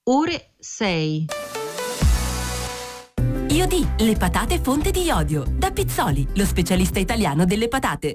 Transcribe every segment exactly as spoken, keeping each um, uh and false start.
ore sei. Iodi, le patate fonte di iodio. Da Pizzoli, lo specialista italiano delle patate.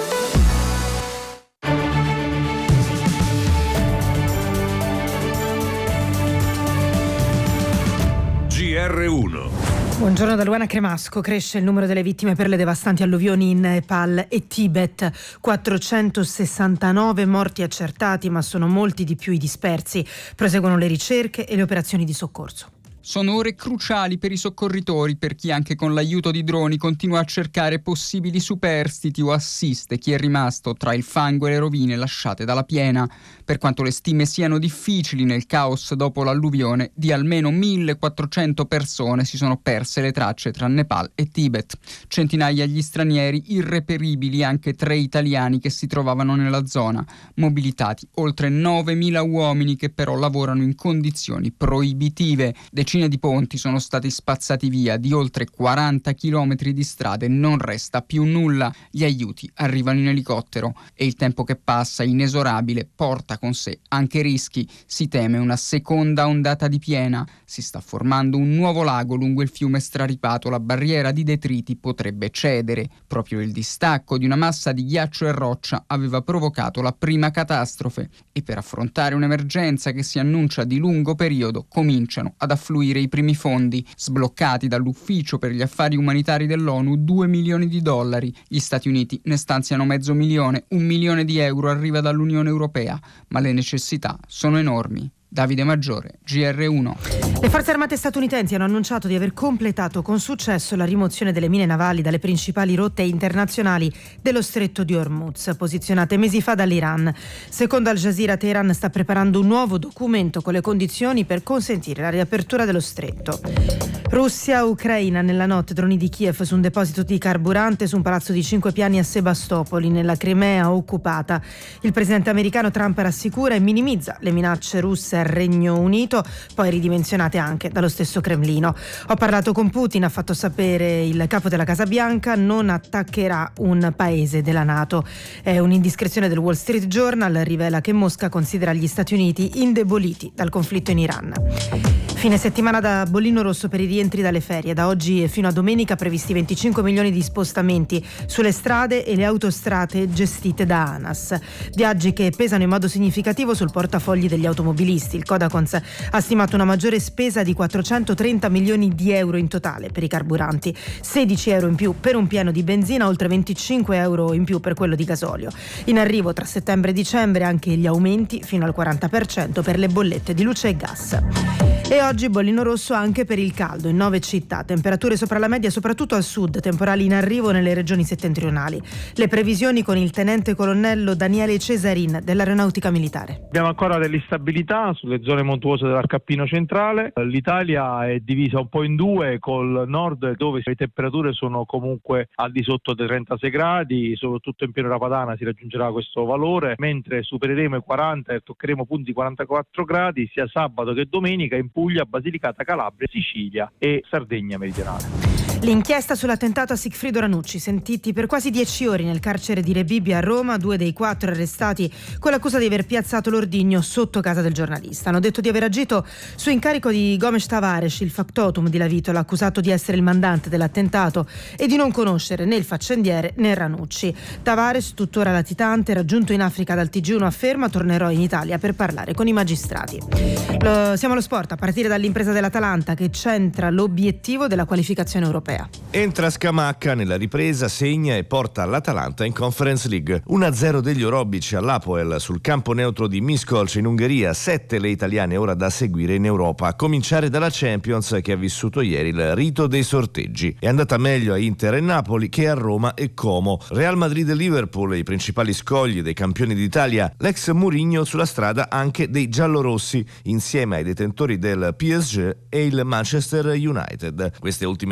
G R uno. Buongiorno da Luana Cremasco. Cresce il numero delle vittime per le devastanti alluvioni in Nepal e Tibet. quattrocentosessantanove morti accertati, ma sono molti di più i dispersi. Proseguono le ricerche e le operazioni di soccorso. Sono ore cruciali per i soccorritori, per chi anche con l'aiuto di droni continua a cercare possibili superstiti o assiste chi è rimasto tra il fango e le rovine lasciate dalla piena. Per quanto le stime siano difficili nel caos dopo l'alluvione, di almeno millequattrocento persone si sono perse le tracce tra Nepal e Tibet. Centinaia gli stranieri, irreperibili anche tre italiani che si trovavano nella zona. Mobilitati oltre novemila uomini che però lavorano in condizioni proibitive. Decine di ponti sono stati spazzati via, di oltre quaranta chilometri di strade non resta più nulla. Gli aiuti arrivano in elicottero e il tempo che passa, inesorabile, porta con sé anche rischi. Si teme una seconda ondata di piena. Si sta formando un nuovo lago lungo il fiume straripato. La barriera di detriti potrebbe cedere. Proprio il distacco di una massa di ghiaccio e roccia aveva provocato la prima catastrofe e per affrontare un'emergenza che si annuncia di lungo periodo cominciano ad affluire i primi fondi. Sbloccati dall'ufficio per gli affari umanitari dell'ONU due milioni di dollari. Gli Stati Uniti ne stanziano mezzo milione, un milione di euro arriva dall'Unione Europea, ma le necessità sono enormi. Davide Maggiore, G R uno. Le forze armate statunitensi hanno annunciato di aver completato con successo la rimozione delle mine navali dalle principali rotte internazionali dello stretto di Hormuz, posizionate mesi fa dall'Iran. Secondo Al Jazeera, Teheran sta preparando un nuovo documento con le condizioni per consentire la riapertura dello stretto. Russia-Ucraina, nella notte droni di Kiev su un deposito di carburante su un palazzo di cinque piani a Sebastopoli, nella Crimea occupata. Il presidente americano Trump rassicura e minimizza le minacce russe al Regno Unito, poi ridimensionate anche dallo stesso Cremlino. Ho parlato con Putin, ha fatto sapere il capo della Casa Bianca, non attaccherà un paese della NATO. È un'indiscrezione del Wall Street Journal, rivela che Mosca considera gli Stati Uniti indeboliti dal conflitto in Iran. Fine settimana da bollino rosso per i rientri dalle ferie. Da oggi e fino a domenica previsti venticinque milioni di spostamenti sulle strade e le autostrade gestite da ANAS. Viaggi che pesano in modo significativo sul portafogli degli automobilisti. Il Codacons ha stimato una maggiore spesa di quattrocentotrenta milioni di euro in totale per i carburanti, sedici euro in più per un pieno di benzina, oltre venticinque euro in più per quello di gasolio. In arrivo tra settembre e dicembre anche gli aumenti fino al quaranta per cento per le bollette di luce e gas. E oggi bollino rosso anche per il caldo in nove città, temperature sopra la media soprattutto al sud, temporali in arrivo nelle regioni settentrionali. Le previsioni con il tenente colonnello Daniele Cesarin dell'Aeronautica Militare. Abbiamo ancora dell'instabilità sulle zone montuose dell'Arcappino centrale. L'Italia è divisa un po' in due, col nord dove le temperature sono comunque al di sotto dei trentasei gradi, soprattutto in pianura padana si raggiungerà questo valore, mentre supereremo i quaranta e toccheremo punti quarantaquattro gradi sia sabato che domenica in Puglia, Basilicata, Calabria, Sicilia e Sardegna meridionale. L'inchiesta sull'attentato a Sigfrido Ranucci, sentiti per quasi dieci ore nel carcere di Rebibbia a Roma, due dei quattro arrestati con l'accusa di aver piazzato l'ordigno sotto casa del giornalista. Hanno detto di aver agito su incarico di Gomes Tavares, il factotum di Lavitola, accusato di essere il mandante dell'attentato e di non conoscere né il faccendiere né Ranucci. Tavares, tuttora latitante, raggiunto in Africa dal T G uno, afferma: tornerò in Italia per parlare con i magistrati. Lo, siamo allo sport, a partire dall'impresa dell'Atalanta che centra l'obiettivo della qualificazione europea. Entra Scamacca nella ripresa, segna e porta l'Atalanta in Conference League. uno a zero degli orobici all'Apoel sul campo neutro di Miskolc in Ungheria. Sette le italiane ora da seguire in Europa, a cominciare dalla Champions che ha vissuto ieri il rito dei sorteggi. È andata meglio a Inter e Napoli che a Roma e Como. Real Madrid e Liverpool, i principali scogli dei campioni d'Italia. L'ex Mourinho sulla strada anche dei giallorossi, insieme ai detentori del P S G e il Manchester United. Queste ultime due finiscono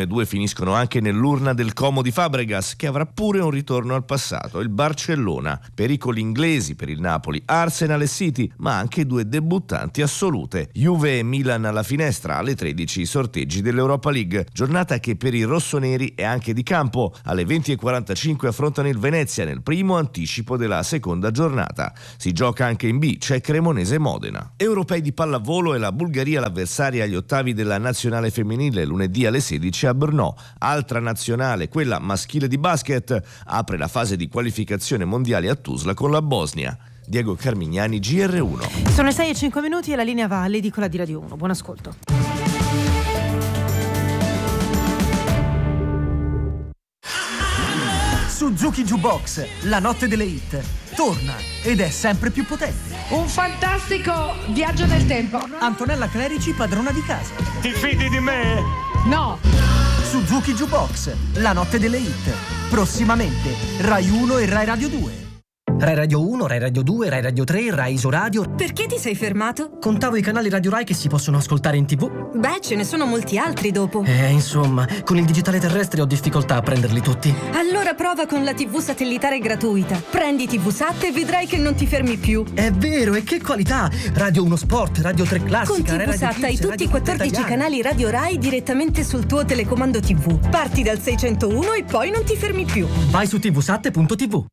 finiscono anche nell'urna del Como di Fabregas, che avrà pure un ritorno al passato, il Barcellona. Pericoli inglesi per il Napoli, Arsenal e City, ma anche due debuttanti assolute. Juve e Milan alla finestra, alle tredici i sorteggi dell'Europa League. Giornata che per i rossoneri è anche di campo. Alle venti e quarantacinque affrontano il Venezia nel primo anticipo della seconda giornata. Si gioca anche in B, c'è Cremonese-Modena. Europei di pallavolo e la Bulgaria l'avversaria agli ottavi della nazionale femminile lunedì alle sedici a Brno. Altra nazionale, quella maschile di basket, apre la fase di qualificazione mondiale a Tuzla con la Bosnia. Diego Carmignani, G R uno. Sono le sei e cinque minuti e la linea va all'edicola di Radio uno. Buon ascolto. Suzuki Jukebox, la notte delle hit, torna ed è sempre più potente. Un fantastico viaggio nel tempo. Antonella Clerici, padrona di casa. Ti fidi di me? No. Suzuki Jukebox, la notte delle hit, prossimamente Rai uno e Rai Radio due. Rai Radio uno, Rai Radio due, Rai Radio tre, Rai Isoradio. Perché ti sei fermato? Contavo i canali Radio Rai che si possono ascoltare in tv. Beh, ce ne sono molti altri dopo. Eh, insomma, con il digitale terrestre ho difficoltà a prenderli tutti. Allora prova con la tivù satellitare gratuita. Prendi tivusat e vedrai che non ti fermi più. È vero, e che qualità! Radio uno Sport, Radio tre Classica, con tivusat hai tutti i quattordici canali Radio Rai direttamente sul tuo telecomando tivù. Parti dal seicentouno e poi non ti fermi più. Vai su tivusat punto tivù.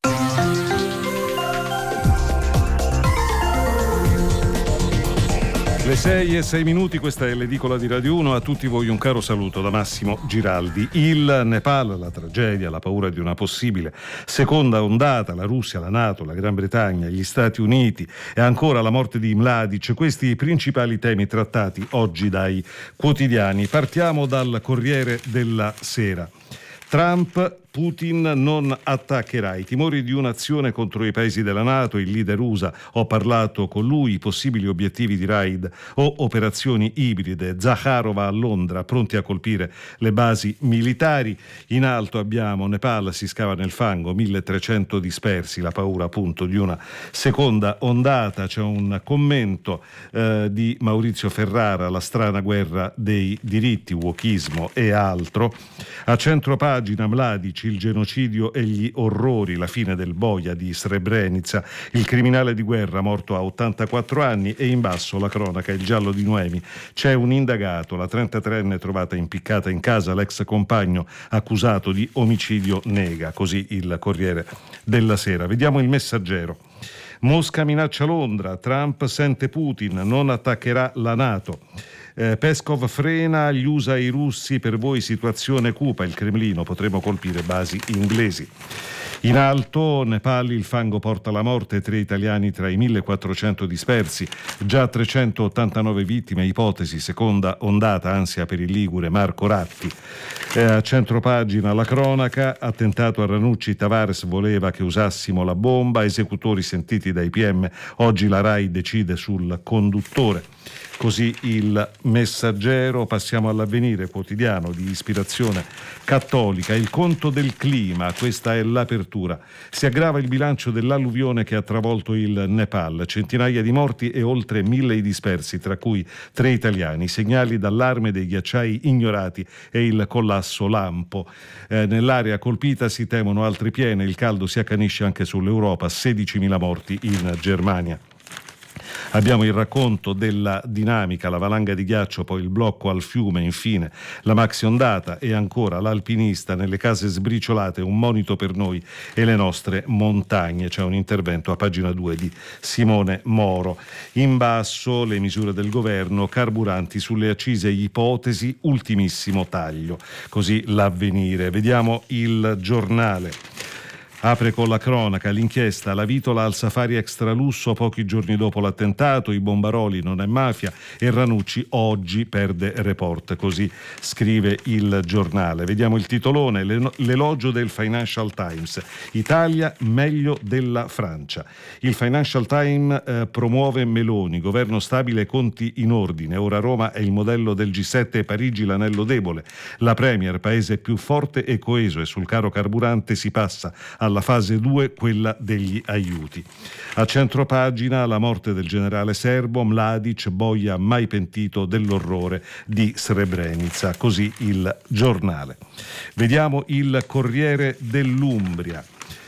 Le sei e sei minuti, questa è l'edicola di Radio uno. A tutti voi un caro saluto da Massimo Giraldi. Il Nepal, la tragedia, la paura di una possibile seconda ondata, la Russia, la NATO, la Gran Bretagna, gli Stati Uniti e ancora la morte di Mladic, questi i principali temi trattati oggi dai quotidiani. Partiamo dal Corriere della Sera. Trump, Putin non attaccherà. I timori di un'azione contro i paesi della NATO, il leader U S A, ho parlato con lui, i possibili obiettivi di raid o operazioni ibride. Zakharova a Londra, pronti a colpire le basi militari. In alto abbiamo Nepal, si scava nel fango, milletrecento dispersi, la paura appunto di una seconda ondata. C'è un commento eh, di Maurizio Ferrara, la strana guerra dei diritti, wokismo e altro. A centro pagina Mladic, il genocidio e gli orrori, la fine del boia di Srebrenica, il criminale di guerra morto a ottantaquattro anni, e in basso la cronaca, il giallo di Noemi. C'è un indagato, la trentatreenne trovata impiccata in casa, l'ex compagno accusato di omicidio nega, così il Corriere della Sera. Vediamo il Messaggero. Mosca minaccia Londra, Trump sente Putin, non attaccherà la NATO. Eh, Peskov frena gli U S A e i russi, per voi situazione cupa, il Cremlino, potremo colpire basi inglesi. In alto, Nepal, il fango porta la morte, tre italiani tra i millequattrocento dispersi, già trecentottantanove vittime, ipotesi seconda ondata, ansia per il Ligure, Marco Ratti. Eh, a centropagina la cronaca, attentato a Ranucci, Tavares voleva che usassimo la bomba, esecutori sentiti dai P M, oggi la Rai decide sul conduttore. Così il Messaggero. Passiamo all'Avvenire, quotidiano di ispirazione cattolica. Il conto del clima, questa è l'apertura. Si aggrava il bilancio dell'alluvione che ha travolto il Nepal, centinaia di morti e oltre mille i dispersi, tra cui tre italiani. Segnali d'allarme dei ghiacciai ignorati e il collasso lampo. Eh, nell'area colpita si temono altre piene, il caldo si accanisce anche sull'Europa, sedicimila morti in Germania. Abbiamo il racconto della dinamica, la valanga di ghiaccio, poi il blocco al fiume, infine la maxi ondata e ancora l'alpinista nelle case sbriciolate, un monito per noi e le nostre montagne. C'è un intervento a pagina due di Simone Moro. In basso le misure del governo, carburanti sulle accise, ipotesi, ultimissimo taglio. Così l'Avvenire. Vediamo il Giornale. Apre con la cronaca, l'inchiesta, la vitola al safari extralusso pochi giorni dopo l'attentato, i bombaroli non è mafia e Ranucci oggi perde report, così scrive il Giornale. Vediamo il titolone, l'elogio del Financial Times, Italia meglio della Francia. Il Financial Times eh, promuove Meloni, governo stabile e conti in ordine, ora Roma è il modello del G sette e Parigi l'anello debole, la Premier paese più forte e coeso e sul caro carburante si passa a alla fase due, quella degli aiuti. A centropagina la morte del generale serbo, Mladic, boia mai pentito dell'orrore di Srebrenica, così il giornale. Vediamo il Corriere dell'Umbria.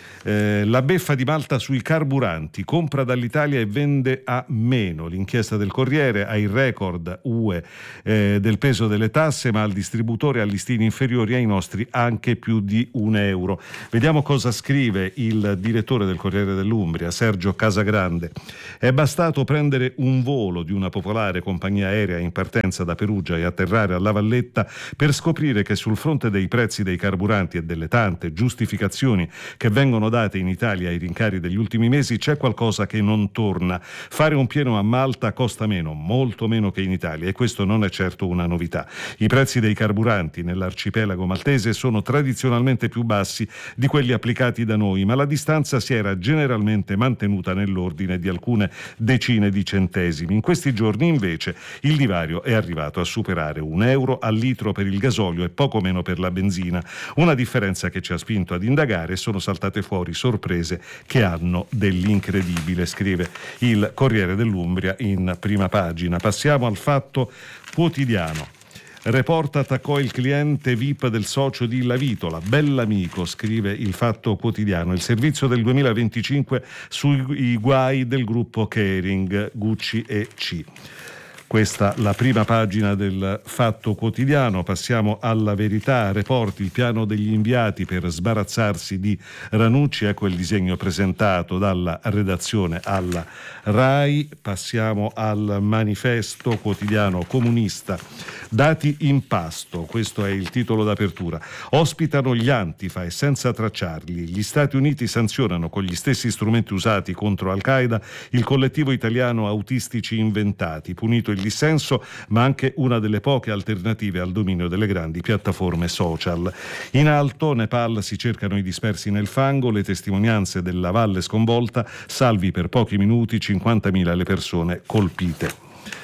Eh, la beffa di Malta sui carburanti, compra dall'Italia e vende a meno. L'inchiesta del Corriere ha il record U E eh, del peso delle tasse, ma al distributore ha listini inferiori ai nostri anche più di un euro. Vediamo cosa scrive il direttore del Corriere dell'Umbria, Sergio Casagrande. È bastato prendere un volo di una popolare compagnia aerea in partenza da Perugia e atterrare a La Valletta per scoprire che sul fronte dei prezzi dei carburanti e delle tante giustificazioni che vengono date in Italia ai rincari degli ultimi mesi c'è qualcosa che non torna. Fare un pieno a Malta costa meno, molto meno che in Italia, e questo non è certo una novità. I prezzi dei carburanti nell'arcipelago maltese sono tradizionalmente più bassi di quelli applicati da noi, ma la distanza si era generalmente mantenuta nell'ordine di alcune decine di centesimi. In questi giorni invece il divario è arrivato a superare un euro al litro per il gasolio e poco meno per la benzina, una differenza che ci ha spinto ad indagare e sono saltate fuori sorprese che hanno dell'incredibile, scrive il Corriere dell'Umbria in prima pagina. Passiamo al Fatto Quotidiano. Report attaccò il cliente V I P del socio di Lavitola, bell'amico, scrive il Fatto Quotidiano. Il servizio del duemilaventicinque sui guai del gruppo Kering, Gucci e C. Questa la prima pagina del Fatto Quotidiano. Passiamo alla Verità. Report il piano degli inviati per sbarazzarsi di Ranucci. Ecco il disegno presentato dalla redazione alla RAI. Passiamo al Manifesto quotidiano comunista. Dati in pasto, questo è il titolo d'apertura. Ospitano gli Antifa e senza tracciarli. Gli Stati Uniti sanzionano con gli stessi strumenti usati contro Al-Qaeda il collettivo italiano Autistici Inventati, punito il dissenso, ma anche una delle poche alternative al dominio delle grandi piattaforme social. In alto, Nepal, si cercano i dispersi nel fango, le testimonianze della valle sconvolta, salvi per pochi minuti cinquantamila le persone colpite.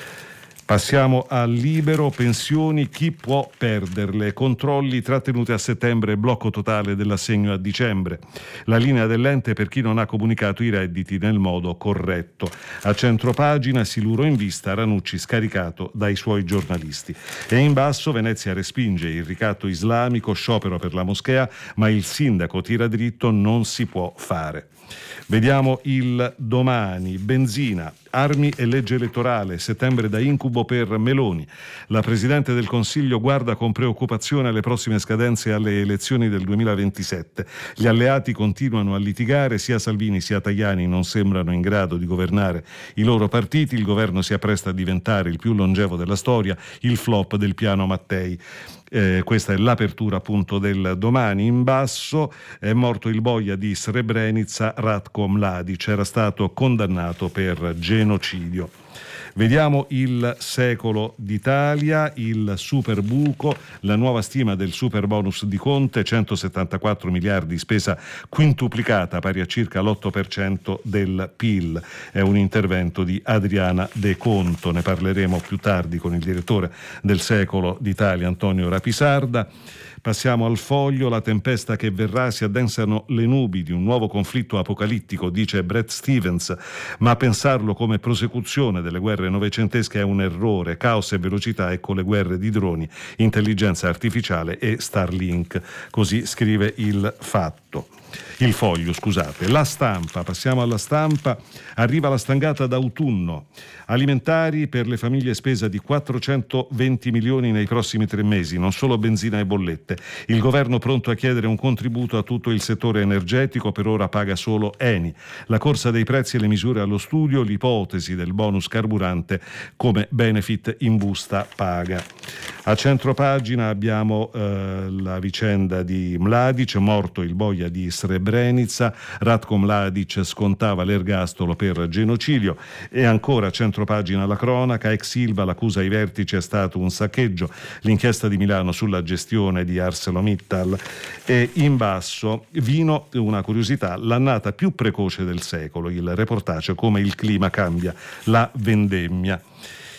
Passiamo al Libero, pensioni, chi può perderle? Controlli trattenuti a settembre, blocco totale dell'assegno a dicembre. La linea dell'ente per chi non ha comunicato i redditi nel modo corretto. A centropagina, Siluro in vista, Ranucci scaricato dai suoi giornalisti. E in basso, Venezia respinge il ricatto islamico, sciopero per la moschea, ma il sindaco tira dritto, non si può fare. Vediamo il Domani. Benzina, armi e legge elettorale, settembre da incubo per Meloni. La Presidente del Consiglio guarda con preoccupazione alle prossime scadenze alle elezioni del duemilaventisette. Gli alleati continuano a litigare, sia Salvini sia Tajani non sembrano in grado di governare i loro partiti, il governo si appresta a diventare il più longevo della storia, il flop del piano Mattei. Eh, questa è l'apertura appunto del Domani. In basso è morto il boia di Srebrenica, Ratko Mladic, era stato condannato per genocidio. Vediamo il Secolo d'Italia, il super buco, la nuova stima del super bonus di Conte, centosettantaquattro miliardi, spesa quintuplicata pari a circa l'otto per cento del P I L. È un intervento di Adriana De Conto, ne parleremo più tardi con il direttore del Secolo d'Italia Antonio Rapisarda. Passiamo al Foglio, la tempesta che verrà, si addensano le nubi di un nuovo conflitto apocalittico, dice Bret Stevens, ma pensarlo come prosecuzione delle guerre novecentesche è un errore, caos e velocità, ecco le guerre di droni, intelligenza artificiale e Starlink, così scrive il Fatto. Il Foglio, scusate. La Stampa, passiamo alla Stampa, arriva la stangata d'autunno. Alimentari per le famiglie, spesa di quattrocentoventi milioni nei prossimi tre mesi, non solo benzina e bollette. Il governo pronto a chiedere un contributo a tutto il settore energetico, per ora paga solo Eni. La corsa dei prezzi e le misure allo studio, l'ipotesi del bonus carburante come benefit in busta paga. A centropagina abbiamo eh, la vicenda di Mladic, morto il boia di Srebrenica, Ratko Mladic scontava l'ergastolo per genocidio. E ancora a centropagina la cronaca, ex Ilva, l'accusa ai vertici è stato un saccheggio, l'inchiesta di Milano sulla gestione di ArcelorMittal. E in basso, vino, una curiosità, l'annata più precoce del secolo, il reportage come il clima cambia la vendemmia.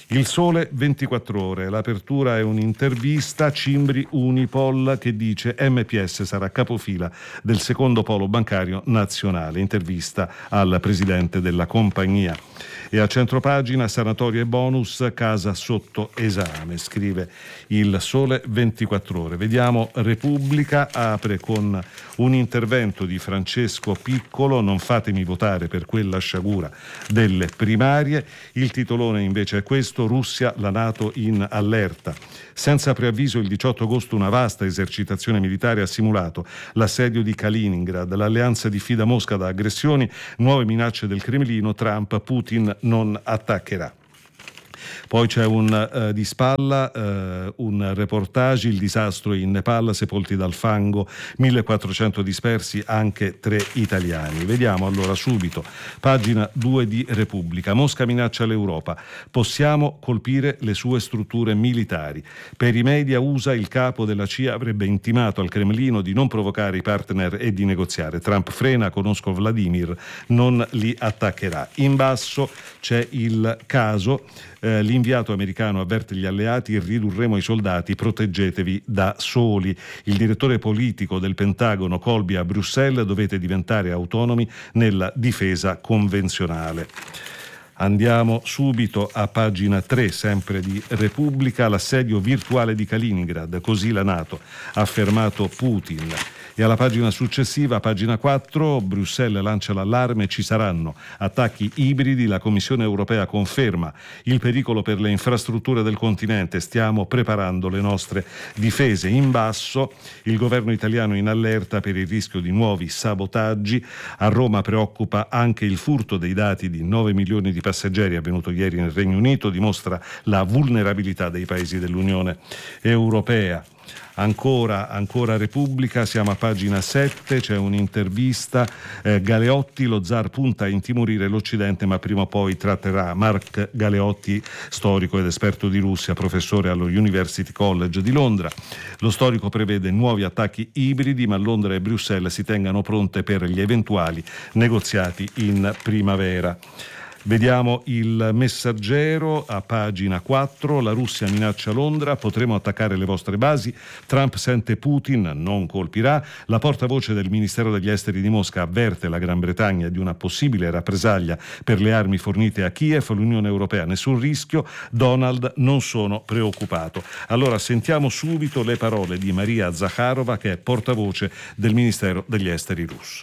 Il Sole ventiquattro Ore, l'apertura è un'intervista, Cimbri Unipol che dice M P S sarà capofila del secondo polo bancario nazionale, intervista al presidente della compagnia. E a centropagina sanatoria e bonus, casa sotto esame, scrive il Sole ventiquattro Ore. Vediamo Repubblica, apre con un intervento di Francesco Piccolo, non fatemi votare per quella sciagura delle primarie. Il titolone invece è questo, Russia, la NATO in allerta. Senza preavviso il diciotto agosto una vasta esercitazione militare ha simulato l'assedio di Kaliningrad, l'alleanza diffida Mosca da aggressioni, nuove minacce del Cremlino, Trump, Putin non attaccherà. Poi c'è un uh, di spalla, uh, un reportage, il disastro in Nepal, sepolti dal fango, millequattrocento dispersi, anche tre italiani. Vediamo allora subito, pagina due di Repubblica. Mosca minaccia l'Europa, possiamo colpire le sue strutture militari. Per i media U S A il capo della C I A avrebbe intimato al Cremlino di non provocare i partner e di negoziare. Trump frena, conosco Vladimir, non li attaccherà. In basso c'è il caso. Eh, l'inviato americano avverte gli alleati: ridurremo i soldati, proteggetevi da soli. Il direttore politico del Pentagono Colby a Bruxelles: dovete diventare autonomi nella difesa convenzionale. Andiamo subito a pagina tre, sempre di Repubblica, l'assedio virtuale di Kaliningrad, così la NATO, ha affermato Putin. E alla pagina successiva, pagina quattro, Bruxelles lancia l'allarme, ci saranno attacchi ibridi, la Commissione europea conferma il pericolo per le infrastrutture del continente, stiamo preparando le nostre difese. In basso, il governo italiano in allerta per il rischio di nuovi sabotaggi, a Roma preoccupa anche il furto dei dati di nove milioni di passeggeri avvenuto ieri nel Regno Unito, dimostra la vulnerabilità dei paesi dell'Unione Europea. Ancora, ancora Repubblica, siamo a pagina sette, c'è un'intervista, eh, Galeotti, lo zar punta a intimorire l'Occidente ma prima o poi tratterà. Mark Galeotti, storico ed esperto di Russia, professore allo University College di Londra. Lo storico prevede nuovi attacchi ibridi, ma Londra e Bruxelles si tengano pronte per gli eventuali negoziati in primavera. Vediamo il Messaggero a pagina quattro, la Russia minaccia Londra, potremo attaccare le vostre basi, Trump sente Putin, non colpirà, la portavoce del Ministero degli Esteri di Mosca avverte la Gran Bretagna di una possibile rappresaglia per le armi fornite a Kiev, l'Unione Europea nessun rischio, Donald non sono preoccupato. Allora sentiamo subito le parole di Maria Zakharova, che è portavoce del Ministero degli Esteri russo.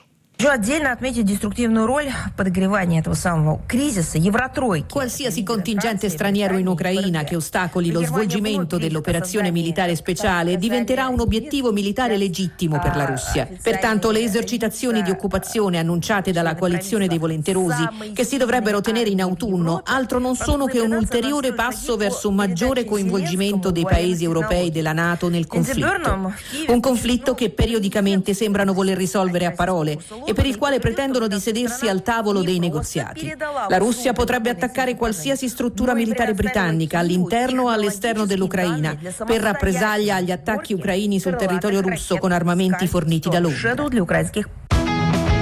Qualsiasi contingente straniero in Ucraina che ostacoli lo svolgimento dell'operazione militare speciale diventerà un obiettivo militare legittimo per la Russia. Pertanto le esercitazioni di occupazione annunciate dalla coalizione dei volenterosi, che si dovrebbero tenere in autunno, altro non sono che un ulteriore passo verso un maggiore coinvolgimento dei paesi europei della NATO nel conflitto. Un conflitto che periodicamente sembrano voler risolvere a parole e per il quale pretendono di sedersi al tavolo dei negoziati. La Russia potrebbe attaccare qualsiasi struttura militare britannica all'interno o all'esterno dell'Ucraina per rappresaglia agli attacchi ucraini sul territorio russo con armamenti forniti da Londra.